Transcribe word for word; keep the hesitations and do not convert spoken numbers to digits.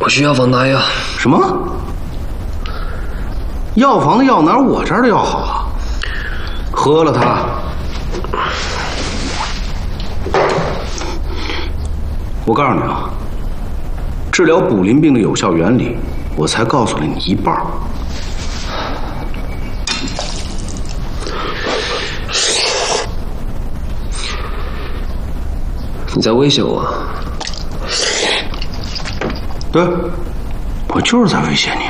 我去药房拿药。 什么？药房的药哪我这儿的药好啊？喝了它。我告诉你啊，治疗卟啉病的有效原理，我才告诉了你一半。 你在威胁我？ 对，我就是在威胁你。